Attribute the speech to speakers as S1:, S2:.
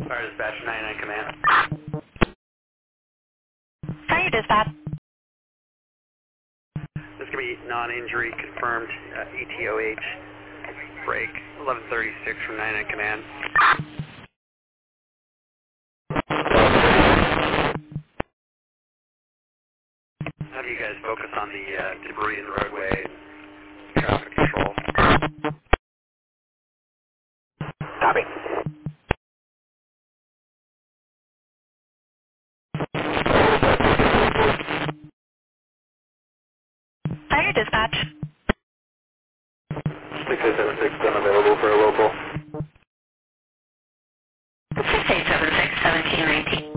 S1: Fire dispatch 99 command.
S2: Fire dispatch.
S1: This could be non-injury confirmed ETOH break 1136 from 99 command. How do you guys focus on the debris in the roadway, traffic control?
S3: Copy.
S2: Fire dispatch.
S3: 6876 unavailable for a local.
S2: 6876 1719.